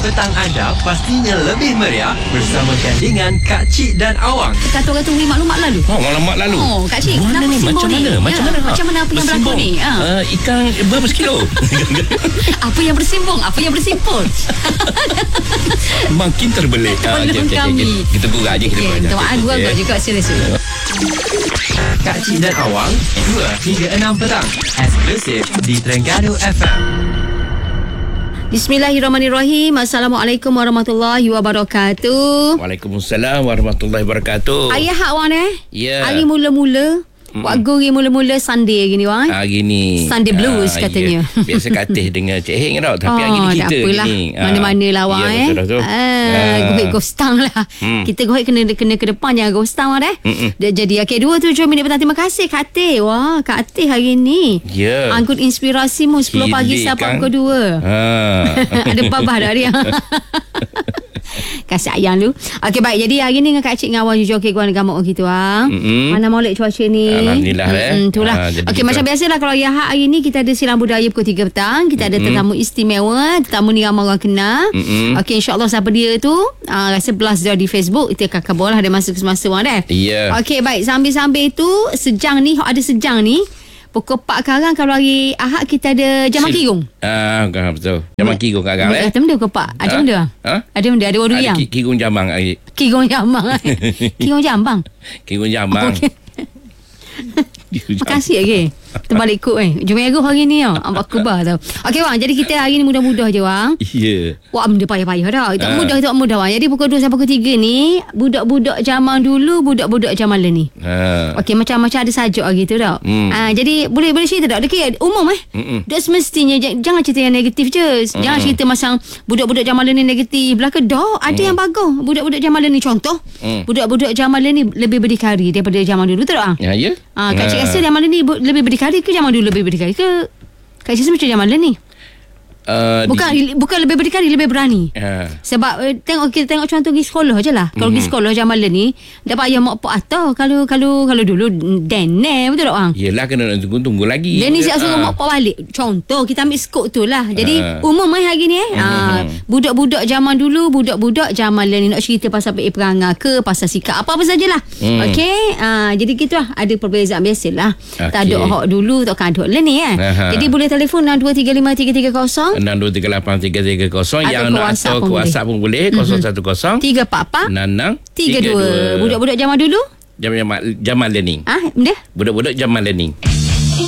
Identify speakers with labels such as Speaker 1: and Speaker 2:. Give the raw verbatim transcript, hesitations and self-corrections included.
Speaker 1: petang anda pastinya lebih meriah bersama gandingan Kak Cik dan Awang.
Speaker 2: Kata orang tunggu maklumat lalu.
Speaker 3: Oh, maklumat lalu.
Speaker 2: Oh, Kak Cik,
Speaker 3: mana
Speaker 2: kenapa
Speaker 3: ni? Macam
Speaker 2: ni?
Speaker 3: mana? Macam
Speaker 2: ya.
Speaker 3: mana? Ha?
Speaker 2: Macam mana apa yang berlaku ni? Ha.
Speaker 3: Uh, ikan berapa kilo?
Speaker 2: Apa yang bersimbung? Apa yang bersimpul?
Speaker 3: Makin terbelit.
Speaker 2: Tolong
Speaker 3: okay, okay,
Speaker 2: kami.
Speaker 3: Okay. Kita gurau aja. Kita
Speaker 2: Okay,
Speaker 3: gurau aja.
Speaker 2: tuan Agu Agu juga sila-sila.
Speaker 1: Kak Cik dan Awang dua hingga enam petang eksklusif di Terengganu F M.
Speaker 2: Bismillahirrahmanirrahim. Assalamualaikum warahmatullahi wabarakatuh.
Speaker 3: Waalaikumsalam warahmatullahi wabarakatuh.
Speaker 2: Ayah hak wan eh?
Speaker 3: Ya.
Speaker 2: Hari mula-mula Wak Gori mula-mula Sunday hari ni Wan.
Speaker 3: Hari ni
Speaker 2: Sunday blues
Speaker 3: ah,
Speaker 2: katanya.
Speaker 3: Ya. Biasa katih dengan Cik Heng tau. Tapi hari ni
Speaker 2: Oh,
Speaker 3: kita
Speaker 2: tak apalah.
Speaker 3: ni.
Speaker 2: Mana-mana lah Wan
Speaker 3: ya,
Speaker 2: eh.
Speaker 3: betul, betul.
Speaker 2: Ah,
Speaker 3: Ah.
Speaker 2: Gohek gostang lah.
Speaker 3: Hmm.
Speaker 2: Kita gohek kena kena ke depan jangan gostang Wan eh.
Speaker 3: Mm-mm.
Speaker 2: Dia jadi okey dua puluh tujuh minit petang. Terima kasih Kak Teh. Wah, Kak Teh hari ni.
Speaker 3: Ya.
Speaker 2: Angkut inspirasimu sepuluh pagi
Speaker 3: Hilik,
Speaker 2: sampai
Speaker 3: Kang.
Speaker 2: pukul dua.
Speaker 3: Ha.
Speaker 2: Ada babah dah dia. Kasih ayang lu. Okey baik. Jadi hari ni dengan Kak Cik dengan Awang jujur okey gua gamuk gitu ah.
Speaker 3: Mm-mm.
Speaker 2: Mana molek cuaca ni.
Speaker 3: Alhamdulillah, eh.
Speaker 2: Mm-mm, itulah.
Speaker 3: Ah, jadi
Speaker 2: Okey
Speaker 3: kita-
Speaker 2: macam biasalah kalau ya hari ni kita ada silang budaya pukul tiga petang. Kita ada tetamu istimewa, tetamu ni ramai orang kenal.
Speaker 3: Mm-mm.
Speaker 2: Okey insya-Allah siapa dia tu? Ah rasa blast dia di Facebook. Kita akan kabur lah dia masa ke semasa orang dah.
Speaker 3: Ya.
Speaker 2: Okey baik, sambil-sambil tu sejang ni ada sejang ni. Pukul empat sekarang kalau hari Ahad kita ada jamak
Speaker 3: Sil-
Speaker 2: kirung.
Speaker 3: Ah, kan betul. Jaman kirung kakak eh.
Speaker 2: Ada benda pukul empat. Ada
Speaker 3: Ha?
Speaker 2: benda?
Speaker 3: Ha?
Speaker 2: Ada benda, ada orang
Speaker 3: Ada
Speaker 2: yang.
Speaker 3: ki- kirung jamang hari.
Speaker 2: Kirung jambang. Kirung jambang.
Speaker 3: Kirung jamang.
Speaker 2: Okey.
Speaker 3: Kirung jamang.
Speaker 2: Makasih lagi. Terbalik ikut eh. Jumairagu hari ni tau. Abang kubah tau. Okey Wang, jadi kita hari ni mudah-mudah je Wang.
Speaker 3: Ya.
Speaker 2: Wah, benda payah-payah dah. Tak
Speaker 3: Ha.
Speaker 2: mudah, tak mudah Wang. Jadi pukul dua sampai pukul tiga ni, budak-budak zaman dulu, budak-budak zaman ni.
Speaker 3: Ha.
Speaker 2: Okey, macam-macam ada sajuk lagi tu tau.
Speaker 3: Hmm.
Speaker 2: Ah, jadi boleh boleh cerita tak? Dekat umum eh.
Speaker 3: Mm-mm.
Speaker 2: Tak semestinya j- jangan cerita yang negatif je. Jangan cerita macam budak-budak zaman ni negatif. Belaka dah ada yang bagus. Budak-budak zaman ni contoh.
Speaker 3: Mm.
Speaker 2: Budak-budak zaman ni lebih berdikari daripada zaman dulu tak ah?
Speaker 3: Ya, ya.
Speaker 2: Ah, Kak Cik
Speaker 3: Ha.
Speaker 2: rasa zaman ni bu- lebih berdikari ke zaman dulu lebih berdikari ke? Kak Cik rasa macam zaman ni.
Speaker 3: Uh,
Speaker 2: Bukan
Speaker 3: di,
Speaker 2: bukan lebih berdikari, lebih berani.
Speaker 3: ha.
Speaker 2: Sebab eh, tengok kita tengok contoh pergi sekolah je lah. Kalau
Speaker 3: Mhm.
Speaker 2: pergi sekolah zaman ni dapat ayah mak pak atau kalau kalau kalau dulu dene betul tak orang?
Speaker 3: Yelah kena nak tunggu-tunggu lagi.
Speaker 2: Dia ni siap suruh
Speaker 3: Ah.
Speaker 2: mak pak balik. Contoh kita ambil skop tu lah. Jadi
Speaker 3: Ah.
Speaker 2: umum eh hari ni eh.
Speaker 3: Mhm.
Speaker 2: Ah, budak-budak zaman dulu, budak-budak zaman ni nak cerita pasal P A perangai ke, pasal sikap apa-apa sajalah.
Speaker 3: Hmm.
Speaker 2: Okey. Ah, jadi gitu lah. Ada perbezaan biasalah. Tak ada
Speaker 3: Okey.
Speaker 2: hak dulu, takkan ada hak lain ni eh.
Speaker 3: Aha.
Speaker 2: Jadi boleh telefon enam dua tiga lima tiga tiga kosong
Speaker 3: enam dua tiga lapan tiga tiga kosong.
Speaker 2: Atau
Speaker 3: Yang
Speaker 2: ke
Speaker 3: nak
Speaker 2: WhatsApp
Speaker 3: atau
Speaker 2: pun
Speaker 3: ke WhatsApp pun boleh. kosong satu kosong
Speaker 2: tiga empat empat
Speaker 3: enam enam
Speaker 2: tiga dua. Budak-budak zaman dulu?
Speaker 3: Jaman jaman learning.
Speaker 2: Ah, benda?
Speaker 3: Budak-budak jaman learning.